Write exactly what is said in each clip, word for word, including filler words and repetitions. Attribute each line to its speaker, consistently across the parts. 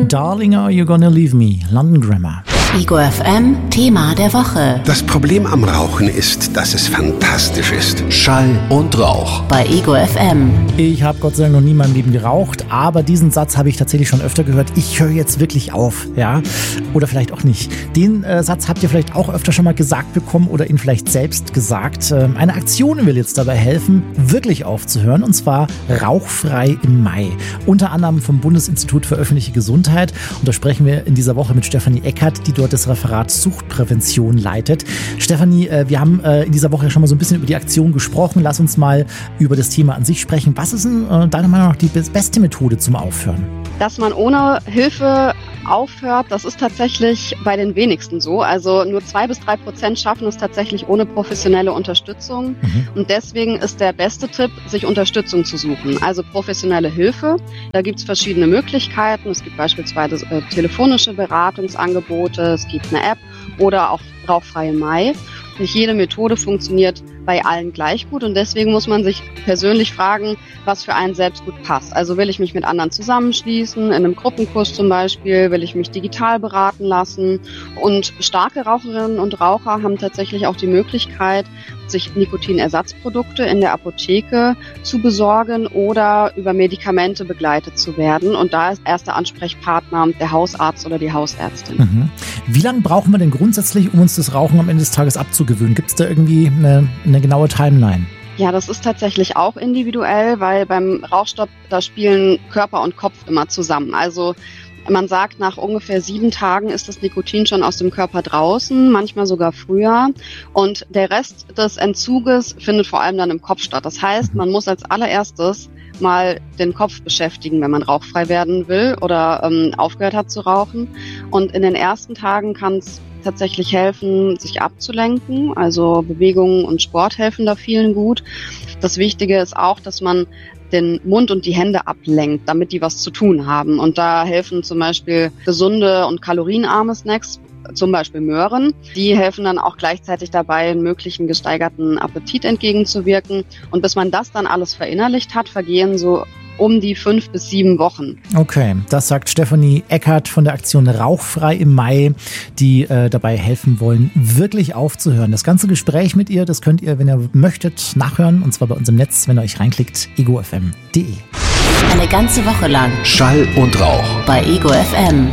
Speaker 1: Darling, Are You Gonna Leave Me? London Grammar.
Speaker 2: Ego F M Thema der Woche.
Speaker 3: Das Problem am Rauchen ist, dass es fantastisch ist. Schall und Rauch.
Speaker 2: Bei Ego F M.
Speaker 1: Ich habe Gott sei Dank noch nie in meinem Leben geraucht, aber diesen Satz habe ich tatsächlich schon öfter gehört. Ich höre jetzt wirklich auf, ja? Oder vielleicht auch nicht. Den äh, Satz habt ihr vielleicht auch öfter schon mal gesagt bekommen oder ihn vielleicht selbst gesagt. Ähm, eine Aktion will jetzt dabei helfen, wirklich aufzuhören, und zwar Rauchfrei im Mai. Unter anderem vom Bundesinstitut für öffentliche Gesundheit. Und da sprechen wir in dieser Woche mit Stefanie Eckert, die dort das Referat Suchtprävention leitet. Stefanie, wir haben in dieser Woche schon mal so ein bisschen über die Aktion gesprochen. Lass uns mal über das Thema an sich sprechen. Was ist denn deiner Meinung nach die beste Methode zum Aufhören?
Speaker 4: Dass man ohne Hilfe aufhört, das ist tatsächlich bei den wenigsten so. Also nur zwei bis drei Prozent schaffen es tatsächlich ohne professionelle Unterstützung. Mhm. Und deswegen ist der beste Tipp, sich Unterstützung zu suchen. Also professionelle Hilfe. Da gibt es verschiedene Möglichkeiten. Es gibt beispielsweise äh, telefonische Beratungsangebote, es gibt eine App oder auch Rauchfrei im Mai. Nicht jede Methode funktioniert bei allen gleich gut und deswegen muss man sich persönlich fragen, was für einen selbst gut passt. Also will ich mich mit anderen zusammenschließen, in einem Gruppenkurs zum Beispiel, will ich mich digital beraten lassen, und starke Raucherinnen und Raucher haben tatsächlich auch die Möglichkeit, sich Nikotinersatzprodukte in der Apotheke zu besorgen oder über Medikamente begleitet zu werden. Und da ist erster Ansprechpartner der Hausarzt oder die Hausärztin.
Speaker 1: Mhm. Wie lange brauchen wir denn grundsätzlich, um uns das Rauchen am Ende des Tages abzugewöhnen? Gibt es da irgendwie eine, eine genaue Timeline?
Speaker 4: Ja, das ist tatsächlich auch individuell, weil beim Rauchstopp, da spielen Körper und Kopf immer zusammen. Also man sagt, nach ungefähr sieben Tagen ist das Nikotin schon aus dem Körper draußen, manchmal sogar früher. Und der Rest des Entzuges findet vor allem dann im Kopf statt. Das heißt, man muss als allererstes mal den Kopf beschäftigen, wenn man rauchfrei werden will oder ähm, aufgehört hat zu rauchen. Und in den ersten Tagen kann es tatsächlich helfen, sich abzulenken. Also Bewegungen und Sport helfen da vielen gut. Das Wichtige ist auch, dass man den Mund und die Hände ablenkt, damit die was zu tun haben. Und da helfen zum Beispiel gesunde und kalorienarme Snacks, zum Beispiel Möhren. Die helfen dann auch gleichzeitig dabei, einen möglichen gesteigerten Appetit entgegenzuwirken. Und bis man das dann alles verinnerlicht hat, vergehen so um die fünf bis sieben Wochen.
Speaker 1: Okay, das sagt Stefanie Eckert von der Aktion Rauchfrei im Mai, die äh, dabei helfen wollen, wirklich aufzuhören. Das ganze Gespräch mit ihr, das könnt ihr, wenn ihr möchtet, nachhören, und zwar bei uns im Netz, wenn ihr euch reinklickt, ego f m punkt d e.
Speaker 2: Eine ganze Woche lang
Speaker 3: Schall und Rauch
Speaker 2: bei Ego F M.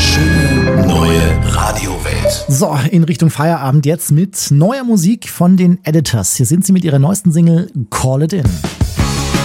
Speaker 3: Schöne neue Radiowelt.
Speaker 1: So, in Richtung Feierabend jetzt mit neuer Musik von den Editors. Hier sind sie mit ihrer neuesten Single Call It In.